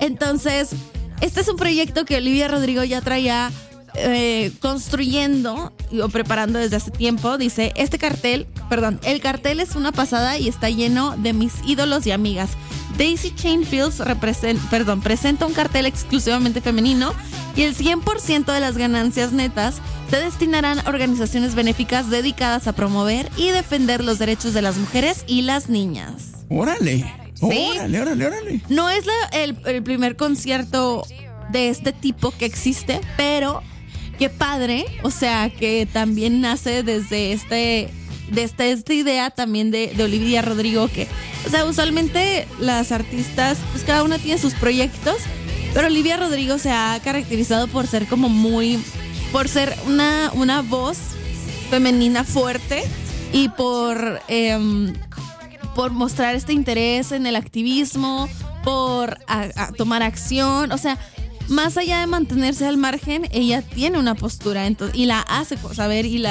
Entonces, este es un proyecto que Olivia Rodrigo ya traía construyendo o preparando desde hace tiempo. Dice, el cartel es una pasada y está lleno de mis ídolos y amigas. Daisy Chain Fields presenta un cartel exclusivamente femenino y el 100% de las ganancias netas se destinarán a organizaciones benéficas dedicadas a promover y defender los derechos de las mujeres y las niñas. ¡Órale! ¿Sí? ¡Órale! No es el primer concierto de este tipo que existe, pero qué padre, o sea, que también nace desde esta idea también de Olivia Rodrigo, que, o sea, usualmente las artistas, pues cada una tiene sus proyectos, pero Olivia Rodrigo se ha caracterizado por ser por ser una voz femenina fuerte y por mostrar este interés en el activismo, por tomar acción, o sea, más allá de mantenerse al margen, ella tiene una postura y la hace saber y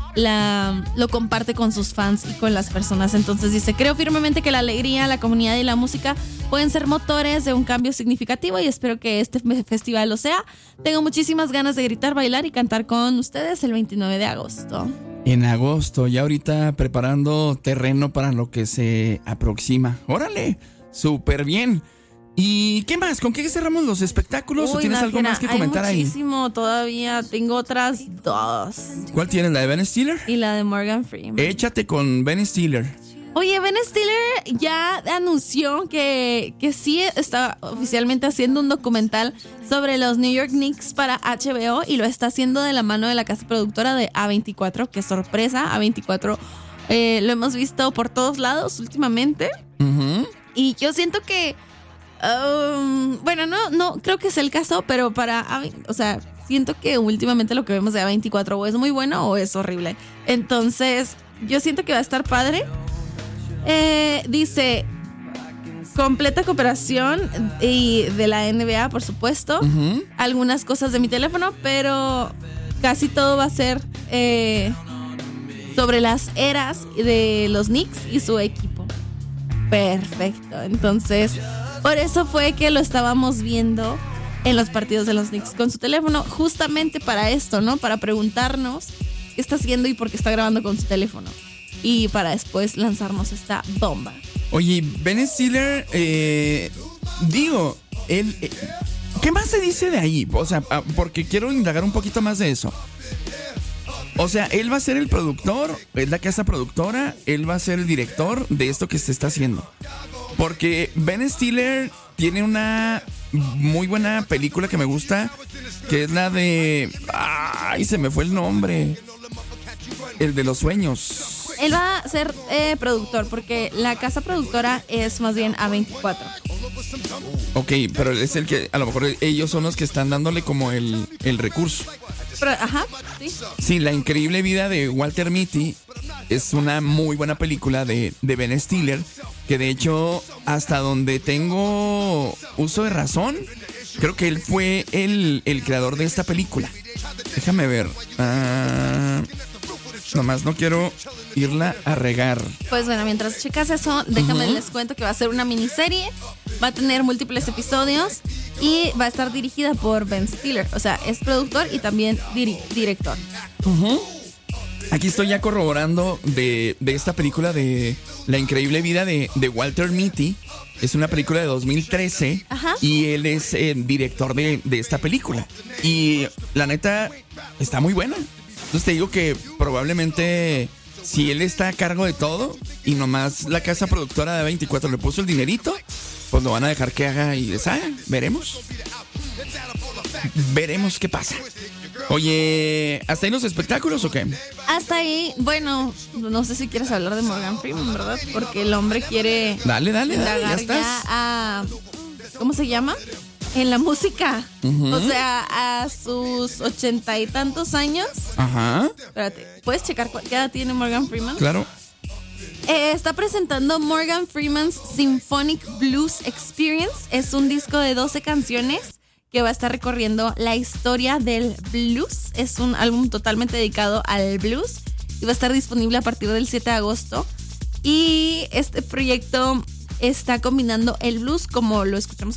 lo comparte con sus fans y con las personas. Entonces dice, creo firmemente que la alegría, la comunidad y la música pueden ser motores de un cambio significativo y espero que este festival lo sea. Tengo muchísimas ganas de gritar, bailar y cantar con ustedes el 29 de agosto. En agosto, ya ahorita preparando terreno para lo que se aproxima. ¡Órale! ¡Súper bien! ¿Y qué más? ¿Con qué cerramos los espectáculos? ¿O tienes algo más que comentar ahí? Hay muchísimo todavía. Tengo otras dos. ¿Cuál tienes? ¿La de Ben Stiller? Y la de Morgan Freeman. Échate con Ben Stiller. Oye, Ben Stiller ya anunció que sí está oficialmente haciendo un documental sobre los New York Knicks para HBO y lo está haciendo de la mano de la casa productora de A24. ¡Qué sorpresa! A24 lo hemos visto por todos lados últimamente. Uh-huh. Y yo siento que bueno, no creo que sea el caso, pero o sea, siento que últimamente lo que vemos de A24 o es muy bueno o es horrible. Entonces, yo siento que va a estar padre. Dice, completa cooperación y de la NBA, por supuesto. Uh-huh. Algunas cosas de mi teléfono, pero casi todo va a ser sobre las eras de los Knicks y su equipo. Perfecto, entonces por eso fue que lo estábamos viendo en los partidos de los Knicks con su teléfono, justamente para esto, ¿no? Para preguntarnos qué está haciendo y por qué está grabando con su teléfono. Y para después lanzarnos esta bomba. Oye, Ben Stiller, ¿qué más se dice de ahí? O sea, porque quiero indagar un poquito más de eso. O sea, él va a ser el productor, es la casa productora, él va a ser el director de esto que se está haciendo. Porque Ben Stiller tiene una muy buena película que me gusta, que es la de... ¡Ay, se me fue el nombre! El de los sueños. Él va a ser productor, porque la casa productora es más bien A24. Ok, pero es el que, a lo mejor ellos son los que están dándole como el recurso. Pero, ajá, sí. Sí, La increíble vida de Walter Mitty es una muy buena película de Ben Stiller, que de hecho, hasta donde tengo uso de razón, creo que él fue el creador de esta película. Déjame ver. Nomás no quiero irla a regar. Pues bueno, mientras checas eso, déjame les cuento que va a ser una miniserie, va a tener múltiples episodios y va a estar dirigida por Ben Stiller. O sea, es productor y también director. Aquí estoy ya corroborando de esta película de La increíble vida de Walter Mitty. Es una película de 2013. Ajá. Y él es el director de esta película. Y la neta, está muy buena. Entonces te digo que probablemente si él está a cargo de todo y nomás la casa productora de 24 le puso el dinerito, pues lo van a dejar que haga y deshaga. Veremos. Veremos qué pasa. Oye, ¿hasta ahí los espectáculos o qué? Hasta ahí, bueno, no sé si quieres hablar de Morgan Freeman, ¿verdad? Porque el hombre quiere Dale, ya estás. ya a, ¿cómo se llama? En la música. O sea, a sus 80 y tantos años. Ajá. Espérate, ¿puedes checar qué edad tiene Morgan Freeman? Claro. Está presentando Morgan Freeman's Symphonic Blues Experience. Es un disco de 12 canciones que va a estar recorriendo la historia del blues. Es un álbum totalmente dedicado al blues y va a estar disponible a partir del 7 de agosto. Y este proyecto está combinando el blues como lo escuchamos